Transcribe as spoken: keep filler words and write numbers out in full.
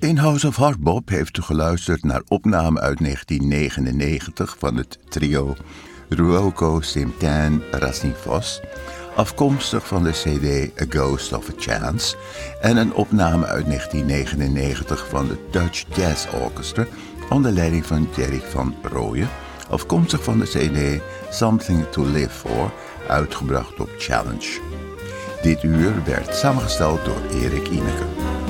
In House of Hardbop heeft u geluisterd naar opname uit negentien negenennegentig van het trio Ruoko Simtain Racine-Vos, afkomstig van de cd A Ghost of a Chance, en een opname uit negentien negenennegentig van het Dutch Jazz Orchestra onder leiding van Jerry van Rooyen, afkomstig van de cd Something to Live For, uitgebracht op Challenge. Dit uur werd samengesteld door Erik Ineke.